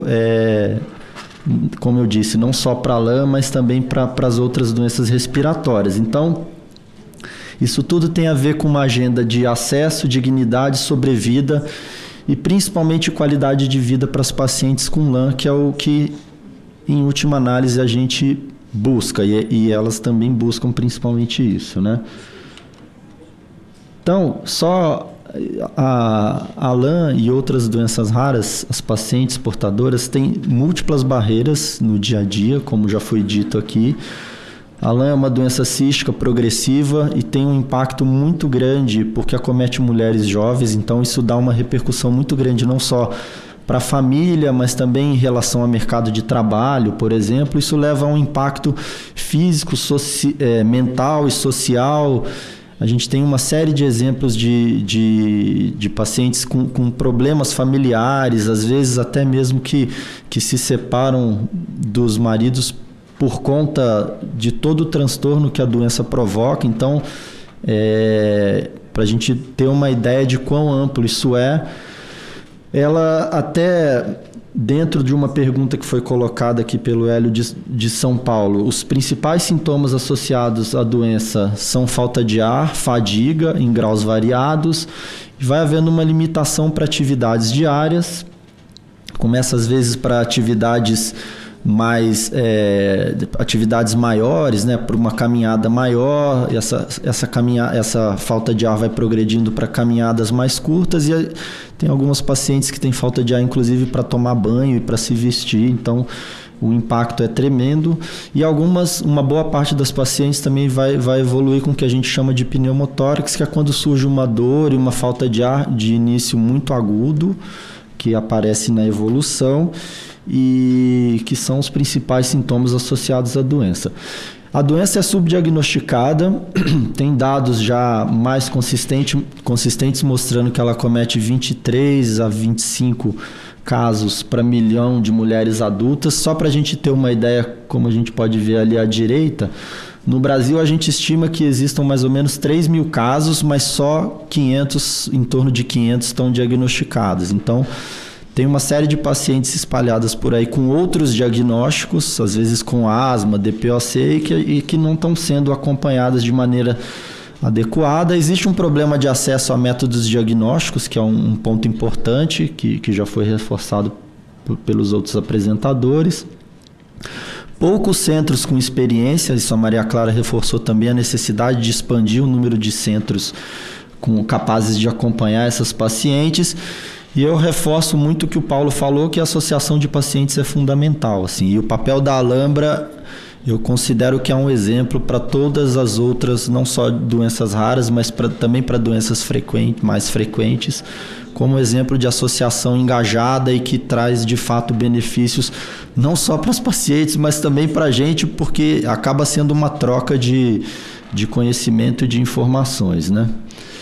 como eu disse, não só para a lã, mas também para as outras doenças respiratórias. Então, isso tudo tem a ver com uma agenda de acesso, dignidade, sobrevida e principalmente qualidade de vida para as pacientes com lã, que é o que, em última análise, a gente busca, e elas também buscam principalmente isso, né? Então, só a lã e outras doenças raras, as pacientes portadoras têm múltiplas barreiras no dia a dia, como já foi dito aqui. A lã é uma doença cística progressiva e tem um impacto muito grande porque acomete mulheres jovens, então isso dá uma repercussão muito grande, não só para a família, mas também em relação ao mercado de trabalho, por exemplo. Isso leva a um impacto físico, mental e social. A gente tem uma série de exemplos de pacientes com problemas familiares, às vezes até mesmo que se separam dos maridos por conta de todo o transtorno que a doença provoca. Então, para a gente ter uma ideia de quão amplo isso é, ela até... Dentro de uma pergunta que foi colocada aqui pelo Hélio de São Paulo, os principais sintomas associados à doença são falta de ar, fadiga em graus variados, e vai havendo uma limitação para atividades diárias, começa às vezes para atividades maiores, né, por uma caminhada maior, essa falta de ar vai progredindo para caminhadas mais curtas, e tem algumas pacientes que têm falta de ar inclusive para tomar banho e para se vestir, então o impacto é tremendo, e uma boa parte das pacientes também vai evoluir com o que a gente chama de pneumotórax, que é quando surge uma dor e uma falta de ar de início muito agudo, que aparece na evolução, e que são os principais sintomas associados à doença. A doença é subdiagnosticada, tem dados já mais consistentes mostrando que ela comete 23 a 25 casos para milhão de mulheres adultas. Só para a gente ter uma ideia, como a gente pode ver ali à direita, no Brasil a gente estima que existam mais ou menos 3 mil casos, mas só em torno de 500 estão diagnosticados. Então, tem uma série de pacientes espalhadas por aí com outros diagnósticos, às vezes com asma, DPOC, e que não estão sendo acompanhadas de maneira adequada. Existe um problema de acesso a métodos diagnósticos, que é um ponto importante, que já foi reforçado pelos outros apresentadores. Poucos centros com experiência, isso a Maria Clara reforçou também a necessidade de expandir o número de centros capazes de acompanhar essas pacientes. E eu reforço muito o que o Paulo falou, que a associação de pacientes é fundamental. Assim, e o papel da Alhambra, eu considero que é um exemplo para todas as outras, não só doenças raras, mas também para doenças mais frequentes, como exemplo de associação engajada e que traz, de fato, benefícios não só para os pacientes, mas também para a gente, porque acaba sendo uma troca de conhecimento e de informações, né?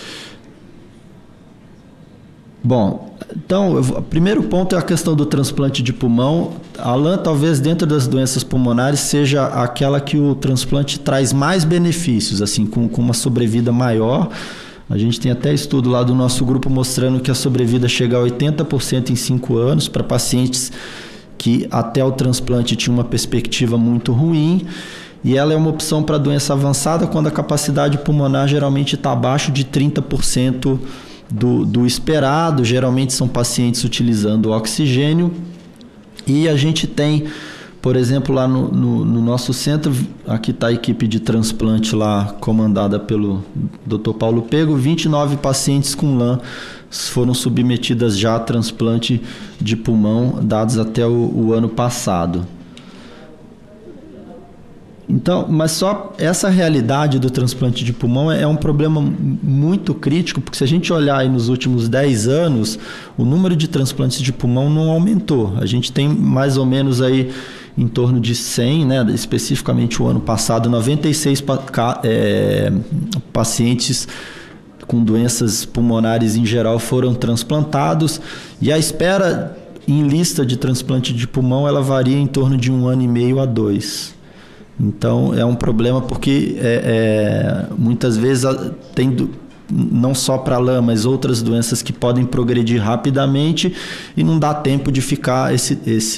Bom, então, o primeiro ponto é a questão do transplante de pulmão. A lã, talvez, dentro das doenças pulmonares, seja aquela que o transplante traz mais benefícios, assim, com uma sobrevida maior. A gente tem até estudo lá do nosso grupo mostrando que a sobrevida chega a 80% em 5 anos para pacientes que até o transplante tinham uma perspectiva muito ruim. E ela é uma opção para doença avançada quando a capacidade pulmonar geralmente está abaixo de 30% do esperado. Geralmente são pacientes utilizando oxigênio, e a gente tem, por exemplo, lá no nosso centro, aqui está a equipe de transplante lá comandada pelo Dr. Paulo Pego, 29 pacientes com lã foram submetidas já a transplante de pulmão, dados até o ano passado. Então, mas só essa realidade do transplante de pulmão é um problema muito crítico, porque se a gente olhar aí nos últimos 10 anos, o número de transplantes de pulmão não aumentou. A gente tem mais ou menos aí em torno de 100, né, especificamente o ano passado, 96 pacientes com doenças pulmonares em geral foram transplantados, e a espera em lista de transplante de pulmão ela varia em torno de 1 ano e meio a 2. Então, é um problema porque muitas vezes não só para lã, mas outras doenças que podem progredir rapidamente e não dá tempo de ficar